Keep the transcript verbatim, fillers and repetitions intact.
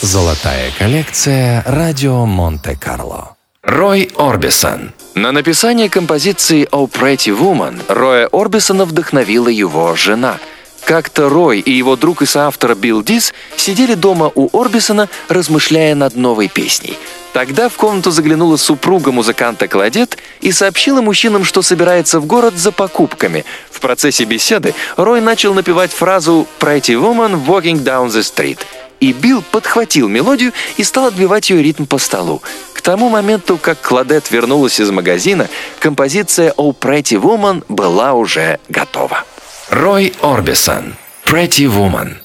Золотая коллекция «Радио Монте-Карло». Рой Орбисон. На написание композиции «Oh Pretty Woman» Роя Орбисона вдохновила его жена. Как-то Рой и его друг и соавтор Билл Дис сидели дома у Орбисона, размышляя над новой песней. Тогда в комнату заглянула супруга музыканта Клодет и сообщила мужчинам, что собирается в город за покупками. В процессе беседы Рой начал напевать фразу «Pretty woman walking down the street». И Билл подхватил мелодию и стал отбивать ее ритм по столу. К тому моменту, как Клодет вернулась из магазина, композиция «Oh Pretty Woman» была уже готова. Рой Орбисон. «Pretty Woman».